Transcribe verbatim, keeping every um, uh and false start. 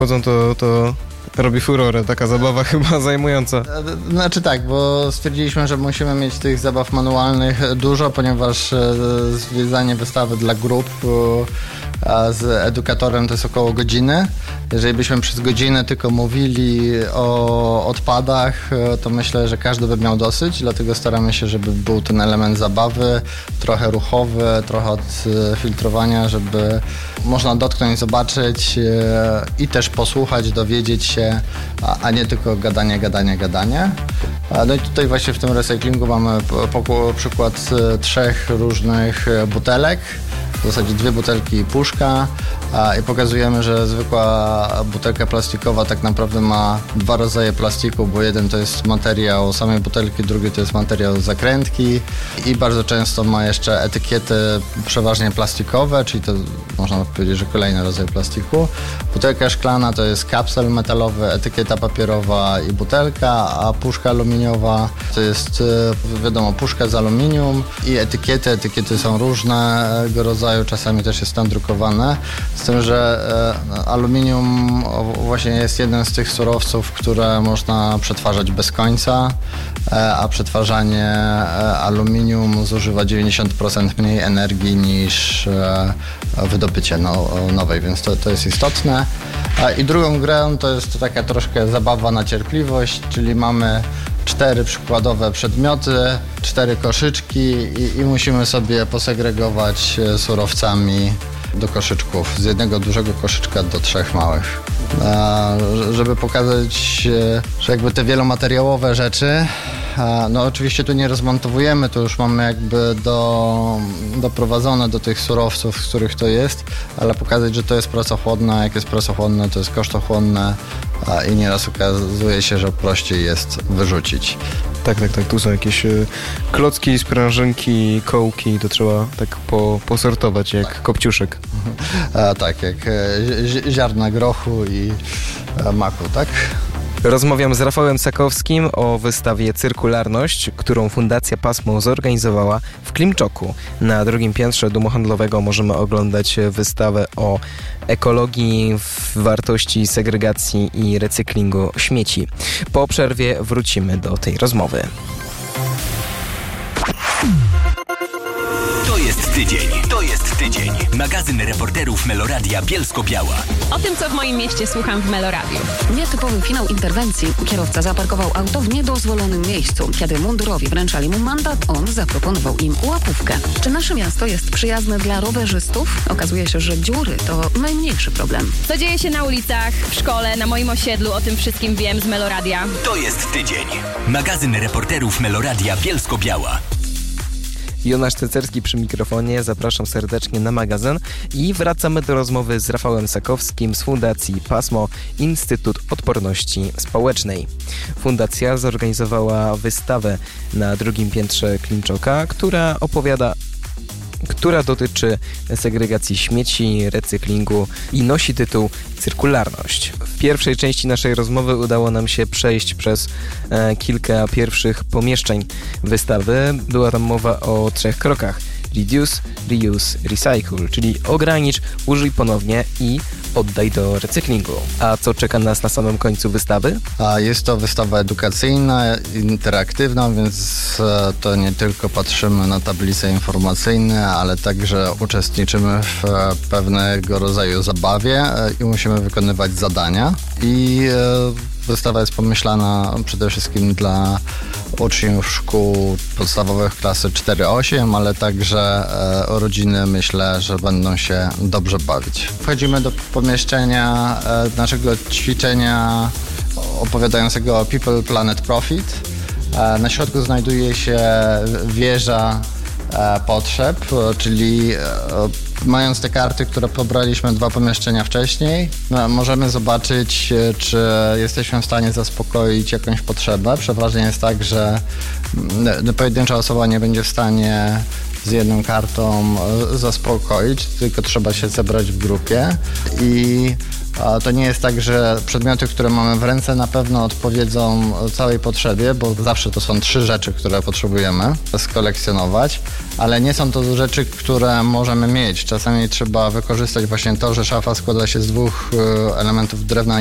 chodzą, to, to robi furorę, taka zabawa chyba zajmująca. Znaczy tak, bo stwierdziliśmy, że musimy mieć tych zabaw manualnych dużo, ponieważ zwiedzanie wystawy dla grup a z edukatorem to jest około godziny. Jeżeli byśmy przez godzinę tylko mówili o odpadach, to myślę, że każdy by miał dosyć, dlatego staramy się, żeby był ten element zabawy, trochę ruchowy, trochę odfiltrowania, żeby można dotknąć, zobaczyć i też posłuchać, dowiedzieć się, a nie tylko gadanie, gadanie, gadanie. No i tutaj właśnie w tym recyklingu mamy przykład trzech różnych butelek. W zasadzie dwie butelki i puszka a, i pokazujemy, że zwykła butelka plastikowa tak naprawdę ma dwa rodzaje plastiku, bo jeden to jest materiał samej butelki, drugi to jest materiał zakrętki i bardzo często ma jeszcze etykiety przeważnie plastikowe, czyli to można powiedzieć, że kolejny rodzaj plastiku. Butelka szklana to jest kapsel metalowy, etykieta papierowa i butelka, a puszka aluminiowa to jest wiadomo puszka z aluminium i etykiety, etykiety są różnego rodzaju. Czasami też jest tam drukowane, z tym, że e, aluminium właśnie jest jednym z tych surowców, które można przetwarzać bez końca, e, a przetwarzanie e, aluminium zużywa dziewięćdziesiąt procent mniej energii niż e, wydobycie no, nowej, więc to, to jest istotne. E, I drugą grę to jest taka troszkę zabawa na cierpliwość, czyli mamy cztery przykładowe przedmioty, cztery koszyczki i, i musimy sobie posegregować surowcami do koszyczków, z jednego dużego koszyczka do trzech małych. A, żeby pokazać, że jakby te wielomateriałowe rzeczy, a, no oczywiście tu nie rozmontowujemy, to już mamy jakby do, doprowadzone do tych surowców, z których to jest, ale pokazać, że to jest pracochłonne, jak jest pracochłonne, to jest kosztochłonne a, i nieraz okazuje się, że prościej jest wyrzucić. Tak, tak, tak. Tu są jakieś y, klocki, sprężynki, kołki, to trzeba tak po, posortować jak tak. Kopciuszek. A, tak, jak e, ziarna grochu i e, maku, tak? Rozmawiam z Rafałem Sakowskim o wystawie Cyrkularność, którą Fundacja Pasmo zorganizowała w Klimczoku. Na drugim piętrze domu handlowego możemy oglądać wystawę o ekologii, wartości segregacji i recyklingu śmieci. Po przerwie wrócimy do tej rozmowy. To jest tydzień, to jest tydzień. Magazyn reporterów Meloradia Bielsko-Biała. O tym, co w moim mieście słucham w Meloradiu. Nietypowy finał interwencji. Kierowca zaparkował auto w niedozwolonym miejscu. Kiedy mundurowi wręczali mu mandat, on zaproponował im łapówkę. Czy nasze miasto jest przyjazne dla rowerzystów? Okazuje się, że dziury to najmniejszy problem. Co dzieje się na ulicach, w szkole, na moim osiedlu, o tym wszystkim wiem z Meloradia. To jest tydzień. Magazyn reporterów Meloradia Bielsko-Biała. Jonasz Cecerski przy mikrofonie, zapraszam serdecznie na magazyn i wracamy do rozmowy z Rafałem Sakowskim z Fundacji Pasmo, Instytut Odporności Społecznej. Fundacja zorganizowała wystawę na drugim piętrze Klimczoka, która opowiada która dotyczy segregacji śmieci, recyklingu i nosi tytuł Cyrkularność. W pierwszej części naszej rozmowy udało nam się przejść przez e, kilka pierwszych pomieszczeń wystawy. Była tam mowa o trzech krokach. Reduce, reuse, recycle, czyli ogranicz, użyj ponownie i oddaj do recyklingu. A co czeka nas na samym końcu wystawy? A jest to wystawa edukacyjna, interaktywna, więc to nie tylko patrzymy na tablice informacyjne, ale także uczestniczymy w pewnego rodzaju zabawie i musimy wykonywać zadania. I wystawa jest pomyślana przede wszystkim dla uczniów szkół podstawowych klasy cztery osiem, ale także e, rodziny myślę, że będą się dobrze bawić. Wchodzimy do pomieszczenia e, naszego ćwiczenia opowiadającego o People, Planet, Profit. E, na środku znajduje się wieża e, potrzeb, czyli e, mając te karty, które pobraliśmy dwa pomieszczenia wcześniej, no, możemy zobaczyć, czy jesteśmy w stanie zaspokoić jakąś potrzebę. Przeważnie jest tak, że pojedyncza osoba nie będzie w stanie z jedną kartą zaspokoić, tylko trzeba się zebrać w grupie i To nie jest tak, że przedmioty, które mamy w ręce na pewno odpowiedzą całej potrzebie, bo zawsze to są trzy rzeczy, które potrzebujemy skolekcjonować, ale nie są to rzeczy, które możemy mieć. Czasami trzeba wykorzystać właśnie to, że szafa składa się z dwóch elementów drewna